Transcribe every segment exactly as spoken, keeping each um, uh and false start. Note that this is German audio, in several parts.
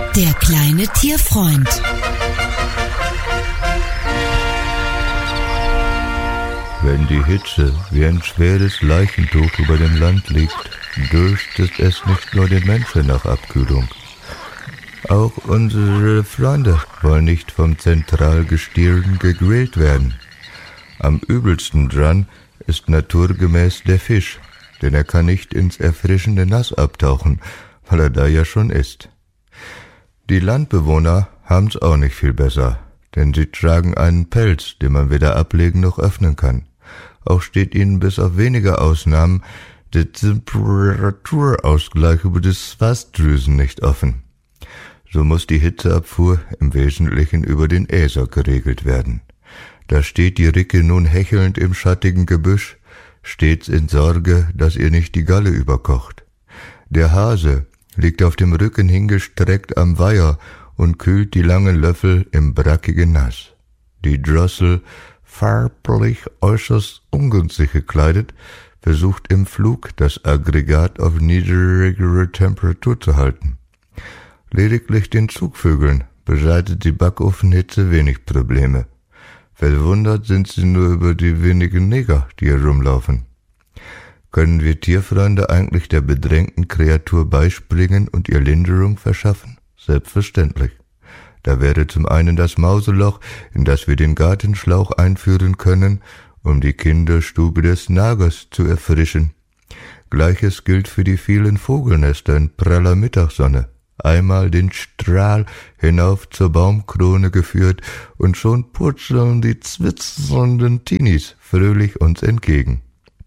Der kleine Tierfreund. Wenn die Hitze wie ein schweres Leichentuch über dem Land liegt, dürstet es nicht nur den Menschen nach Abkühlung. Auch unsere Freunde wollen nicht vom Zentralgestirn gegrillt werden. Am übelsten dran ist naturgemäß der Fisch, denn er kann nicht ins erfrischende Nass abtauchen, weil er da ja schon ist. Die Landbewohner haben's auch nicht viel besser, denn sie tragen einen Pelz, den man weder ablegen noch öffnen kann. Auch steht ihnen bis auf wenige Ausnahmen der Temperaturausgleich über die Schweißdrüsen nicht offen. So muss die Hitzeabfuhr im Wesentlichen über den Äser geregelt werden. Da steht die Ricke nun hechelnd im schattigen Gebüsch, stets in Sorge, dass ihr nicht die Galle überkocht. Der Hase liegt auf dem Rücken hingestreckt am Weiher und kühlt die langen Löffel im brackigen Nass. Die Drossel, farblich äußerst ungünstig gekleidet, versucht im Flug das Aggregat auf niedrigere Temperatur zu halten. Lediglich den Zugvögeln bereitet die Backofenhitze wenig Probleme. Verwundert sind sie nur über die wenigen Neger, die herumlaufen. Können wir Tierfreunde eigentlich der bedrängten Kreatur beispringen und ihr Linderung verschaffen? Selbstverständlich. Da wäre zum einen das Mauseloch, in das wir den Gartenschlauch einführen können, um die Kinderstube des Nagers zu erfrischen. Gleiches gilt für die vielen Vogelnester in praller Mittagssonne. Einmal den Strahl hinauf zur Baumkrone geführt und schon purzeln die zwitsernden Tinis fröhlich uns entgegen.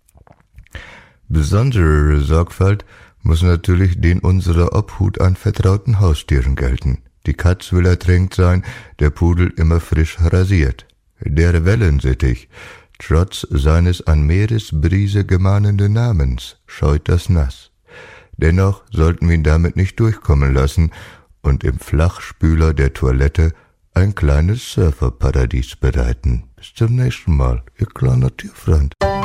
Besondere Sorgfalt muss natürlich den unserer Obhut anvertrauten Haustieren gelten. Die Katz will ertränkt sein, der Pudel immer frisch rasiert. Der Wellensittich, trotz seines an Meeresbrise gemahnenden Namens, scheut das Nass. Dennoch sollten wir ihn damit nicht durchkommen lassen und im Flachspüler der Toilette ein kleines Surferparadies bereiten. Bis zum nächsten Mal, Ihr kleiner Tierfreund.